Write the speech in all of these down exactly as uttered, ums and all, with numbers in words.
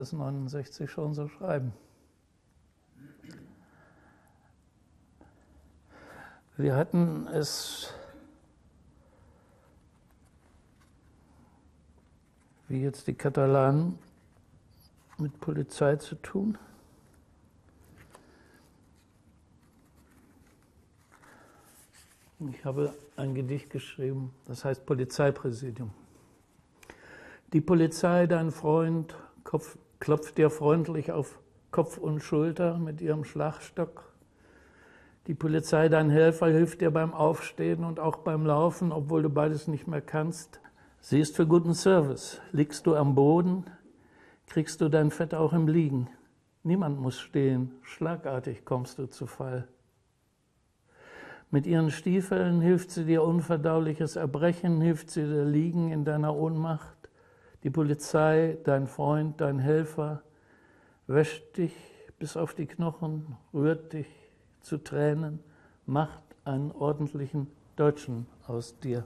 bis neunundsechzig schon so schreiben. Wir hatten es, wie jetzt die Katalanen, mit Polizei zu tun. Ich habe ein Gedicht geschrieben, das heißt Polizeipräsidium. Die Polizei, dein Freund, Kopf, klopft dir freundlich auf Kopf und Schulter mit ihrem Schlagstock. Die Polizei, dein Helfer, hilft dir beim Aufstehen und auch beim Laufen, obwohl du beides nicht mehr kannst. Sie ist für guten Service. Liegst du am Boden, kriegst du dein Fett auch im Liegen. Niemand muss stehen, schlagartig kommst du zu Fall. Mit ihren Stiefeln hilft sie dir unverdauliches Erbrechen, hilft sie dir liegen in deiner Ohnmacht. Die Polizei, dein Freund, dein Helfer, wäscht dich bis auf die Knochen, rührt dich zu Tränen, macht einen ordentlichen Deutschen aus dir.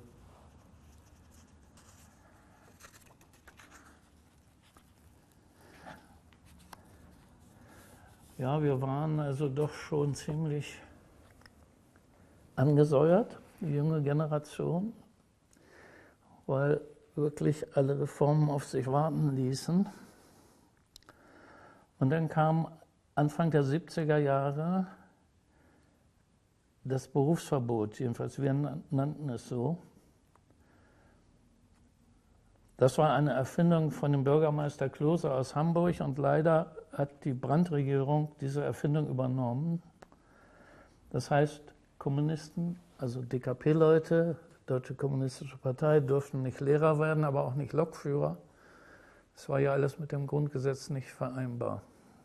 Ja, wir waren also doch schon ziemlich angesäuert, die junge Generation, weil wirklich alle Reformen auf sich warten ließen. Und dann kam Anfang der siebziger Jahre das Berufsverbot, jedenfalls wir nannten es so. Das war eine Erfindung von dem Bürgermeister Klose aus Hamburg und leider hat die Brandt-Regierung diese Erfindung übernommen. Das heißt, Kommunisten, also D K P-Leute, Deutsche Kommunistische Partei, durften nicht Lehrer werden, aber auch nicht Lokführer. Das war ja alles mit dem Grundgesetz nicht vereinbar.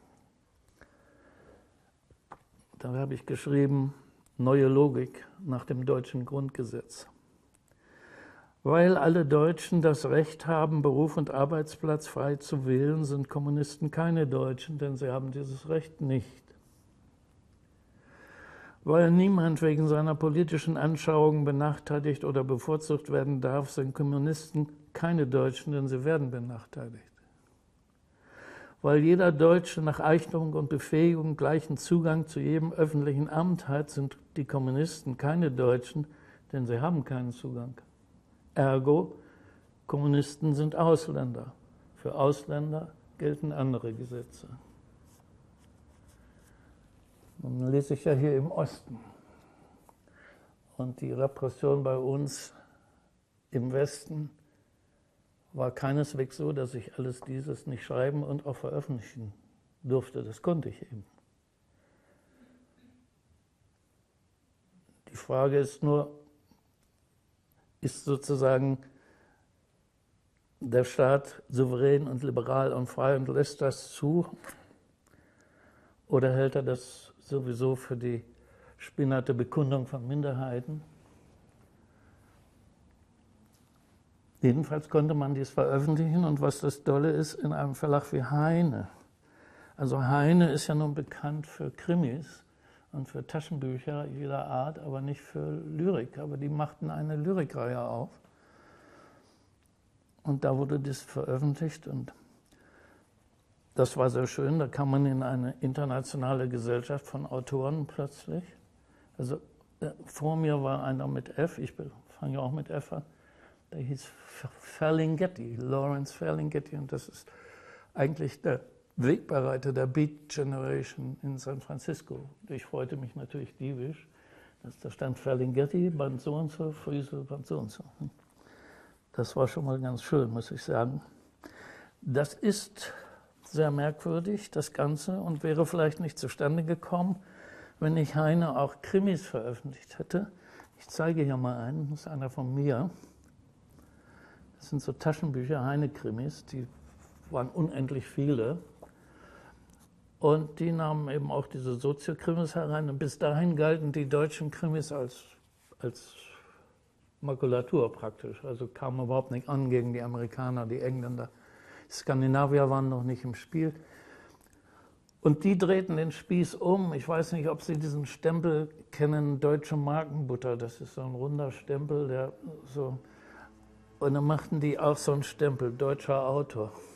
Da habe ich geschrieben, neue Logik nach dem deutschen Grundgesetz. Weil alle Deutschen das Recht haben, Beruf und Arbeitsplatz frei zu wählen, sind Kommunisten keine Deutschen, denn sie haben dieses Recht nicht. Weil niemand wegen seiner politischen Anschauungen benachteiligt oder bevorzugt werden darf, sind Kommunisten keine Deutschen, denn sie werden benachteiligt. Weil jeder Deutsche nach Eignung und Befähigung gleichen Zugang zu jedem öffentlichen Amt hat, sind die Kommunisten keine Deutschen, denn sie haben keinen Zugang. Ergo, Kommunisten sind Ausländer. Für Ausländer gelten andere Gesetze. Nun lese ich ja hier im Osten. Und die Repression bei uns im Westen war keineswegs so, dass ich alles dieses nicht schreiben und auch veröffentlichen durfte. Das konnte ich eben. Die Frage ist nur, ist sozusagen der Staat souverän und liberal und frei und lässt das zu? Oder hält er das sowieso für die spinnerte Bekundung von Minderheiten? Jedenfalls konnte man dies veröffentlichen und was das Tolle ist, in einem Verlag wie Heine. Also Heine ist ja nun bekannt für Krimis und für Taschenbücher jeder Art, aber nicht für Lyrik. Aber die machten eine Lyrikreihe auf. Und da wurde das veröffentlicht und das war sehr schön. Da kam man in eine internationale Gesellschaft von Autoren plötzlich. Also äh, vor mir war einer mit F, ich fange ja auch mit F an, der hieß Ferlinghetti, Lawrence Ferlinghetti. Und das ist eigentlich der Wegbereiter der Beat Generation in San Francisco. Ich freute mich natürlich diebisch, dass da stand Ferlinghetti, Band so und so, Friese, Band so und so. Das war schon mal ganz schön, muss ich sagen. Das ist sehr merkwürdig, das Ganze, und wäre vielleicht nicht zustande gekommen, wenn ich Heine auch Krimis veröffentlicht hätte. Ich zeige hier mal einen, das ist einer von mir. Das sind so Taschenbücher, Heine-Krimis, die waren unendlich viele. Und die nahmen eben auch diese Soziokrimis herein. Und bis dahin galten die deutschen Krimis als, als Makulatur praktisch. Also kamen überhaupt nicht an gegen die Amerikaner, die Engländer. Die Skandinavier waren noch nicht im Spiel. Und die drehten den Spieß um. Ich weiß nicht, ob Sie diesen Stempel kennen, Deutsche Markenbutter. Das ist so ein runder Stempel, der so... Und dann machten die auch so einen Stempel, deutscher Autor.